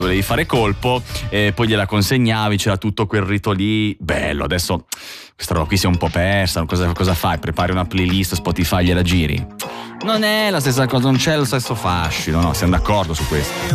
Volevi fare colpo, poi gliela consegnavi, c'era tutto quel rito lì, bello. Adesso questa roba qui si è un po' persa. Cosa fai? Prepari una playlist Spotify, gliela giri? Non è la stessa cosa, non c'è lo stesso fascino, no? Siamo d'accordo su questo.